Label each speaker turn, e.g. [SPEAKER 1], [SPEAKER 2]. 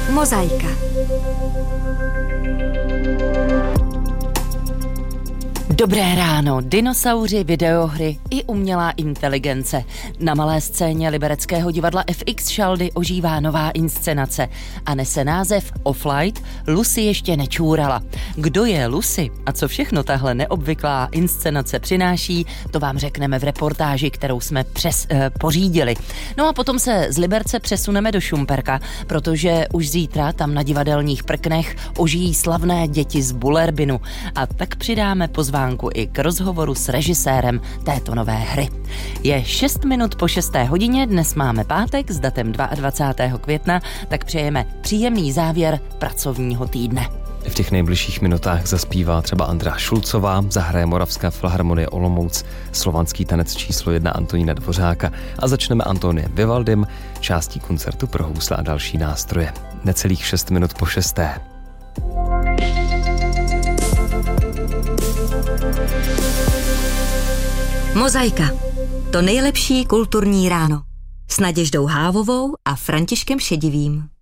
[SPEAKER 1] Mozaika.
[SPEAKER 2] Dobré ráno, dinosauři, videohry i umělá inteligence. Na malé scéně libereckého divadla FX Šaldy ožívá nová inscenace a nese název Offlight Lucy ještě nečůrala. Kdo je Lucy a co všechno tahle neobvyklá inscenace přináší, to vám řekneme v reportáži, kterou jsme pořídili. No a potom se z Liberce přesuneme do Šumperka, protože už zítra tam na divadelních prknech ožijí slavné děti z Bullerbinu a tak přidáme pozvánku i k rozhovoru s režisérem této nové hry. Je 6 minut po 6. hodině, dnes máme pátek s datem 22. května, tak přejeme příjemný závěr pracovního týdne.
[SPEAKER 3] V těch nejbližších minutách zaspívá třeba Andrea Šulcová, zahraje Moravská filharmonie Olomouc, slovanský tanec číslo 1 Antonína Dvořáka a začneme Antoniem Vivaldym, částí koncertu pro housle a další nástroje. Necelých 6 minut po 6.
[SPEAKER 1] Mozaika. To nejlepší kulturní ráno. S Naděždou Hávovou a Františkem Šedivým.